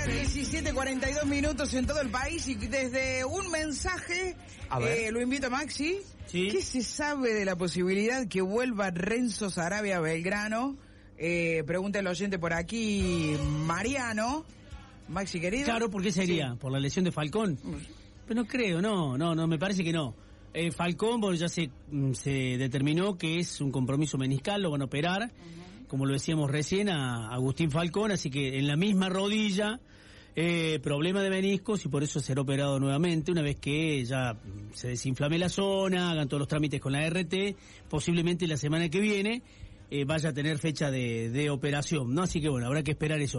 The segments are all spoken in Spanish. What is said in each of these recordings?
17:42 en todo el país y desde un mensaje lo invito a Maxi. ¿Sí? ¿Qué se sabe de la posibilidad que vuelva Renzo Sarabia a Belgrano? Pregunta el oyente por aquí, Mariano. Maxi, querido. Claro, ¿por qué sería? Sí. ¿Por la lesión de Falcón? Pero no creo, no, me parece que no. Falcón, bueno, ya se determinó que es un compromiso meniscal, lo van a operar, como lo decíamos recién, a Agustín Falcón, así que en la misma rodilla, problema de meniscos y por eso será operado nuevamente, una vez que ya se desinflame la zona, hagan todos los trámites con la RT, posiblemente la semana que viene vaya a tener fecha de operación, ¿no? Así que bueno, habrá que esperar eso.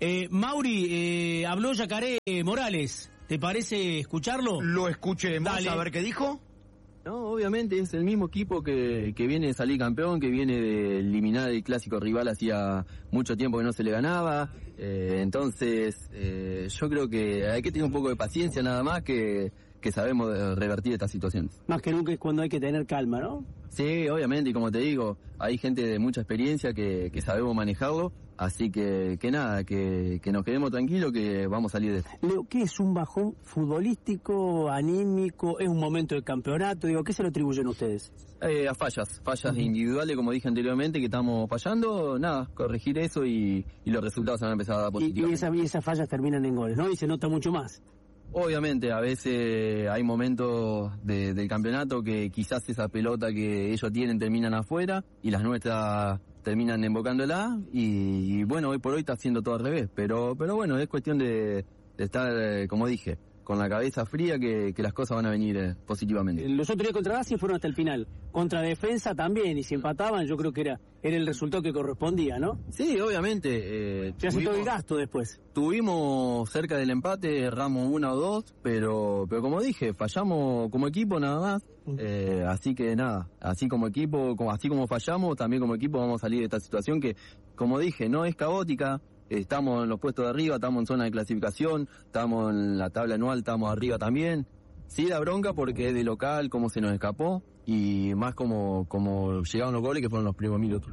Mauri, habló Yacaré Morales, ¿te parece escucharlo? Lo escuchemos, Dale. A ver qué dijo. No, obviamente es el mismo equipo que viene de salir campeón, que viene de eliminar el clásico rival hacía mucho tiempo que no se le ganaba. Entonces, yo creo que hay que tener un poco de paciencia nada más, que sabemos revertir estas situaciones. Más que nunca es cuando hay que tener calma, ¿no? Sí, obviamente, y como te digo, hay gente de mucha experiencia que sabemos manejarlo, así que nada, que nos quedemos tranquilos, que vamos a salir de esto. Leo, ¿qué es un bajón futbolístico, anímico? ¿Es un momento del campeonato? Digo, ¿qué se lo atribuyen ustedes? A fallas individuales, como dije anteriormente, que estamos fallando, nada, corregir eso y los resultados van a empezar a dar positivos. Y esas fallas terminan en goles, ¿no? Y se nota mucho más. Obviamente, a veces hay momentos del campeonato que quizás esa pelota que ellos tienen terminan afuera y las nuestras terminan embocándola y bueno, hoy por hoy está haciendo todo al revés, pero bueno, es cuestión de estar, como dije, con la cabeza fría que las cosas van a venir positivamente. Los otros días contra Racing fueron hasta el final. Contra Defensa también, y si empataban yo creo que era el resultado que correspondía, ¿no? Sí, obviamente. Se hace todo el gasto después. Tuvimos cerca del empate, erramos una o dos, pero como dije, fallamos como equipo nada más. Así que nada, así como equipo, así como fallamos, también como equipo vamos a salir de esta situación que, como dije, no es caótica. Estamos en los puestos de arriba, estamos en zona de clasificación, estamos en la tabla anual, estamos arriba también. Sí da bronca porque es de local, como se nos escapó, y más como llegaron los goles que fueron los primeros minutos.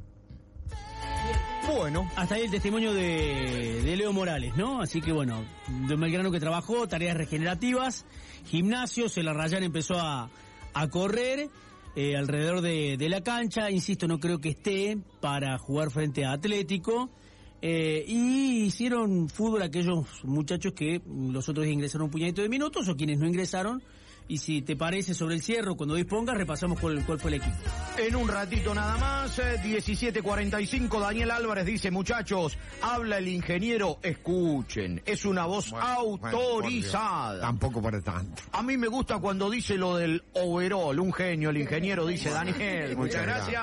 Bueno. Hasta ahí el testimonio de Leo Morales, ¿no? Así que bueno, de un Belgrano que trabajó, tareas regenerativas, gimnasios, el Arrayán empezó a correr alrededor de la cancha, insisto, no creo que esté para jugar frente a Atlético. Y hicieron fútbol aquellos muchachos que los otros días ingresaron un puñadito de minutos o quienes no ingresaron. Y si te parece, sobre el cierre, cuando dispongas, repasamos cuál fue el equipo. En un ratito nada más, 17:45, Daniel Álvarez dice, muchachos, habla el ingeniero, escuchen, es una voz autorizada. Tampoco para tanto. A mí me gusta cuando dice lo del overall, un genio, el ingeniero dice, Daniel, muchas gracias.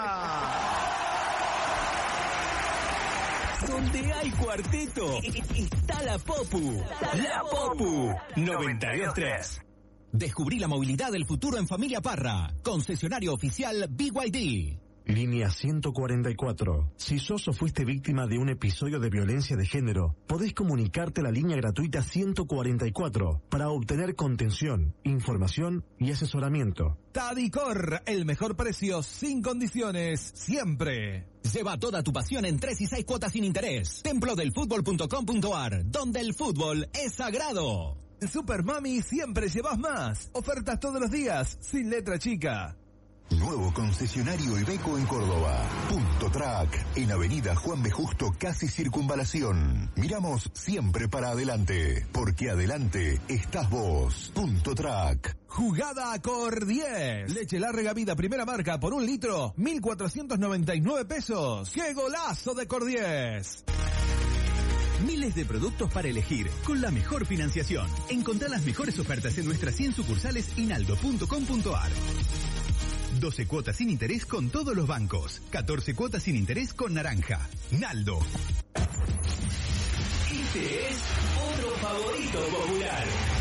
Donde hay cuarteto, está la Popu. La Popu 92.3. Descubrí la movilidad del futuro en Familia Parra. Concesionario oficial BYD. Línea 144. Si sos o fuiste víctima de un episodio de violencia de género, podés comunicarte a la línea gratuita 144 para obtener contención, información y asesoramiento. Tadicor, el mejor precio sin condiciones, siempre. Lleva toda tu pasión en 3 y 6 cuotas sin interés. Templodelfutbol.com.ar, donde el fútbol es sagrado. En Super Mami siempre llevas más. Ofertas todos los días, sin letra chica. Nuevo concesionario Iveco en Córdoba. Punto Track, en Avenida Juan B. Justo, casi Circunvalación. Miramos siempre para adelante, porque adelante estás vos. Punto Track. Jugada Cor 10. Leche Larga Vida, primera marca, por 1 litro, 1.499 pesos. ¡Qué golazo de Cor 10! Miles de productos para elegir, con la mejor financiación. Encontrá las mejores ofertas en nuestras 100 sucursales inaldo.com.ar. 12 cuotas sin interés con todos los bancos. 14 cuotas sin interés con Naranja. Naldo. Este es otro favorito popular.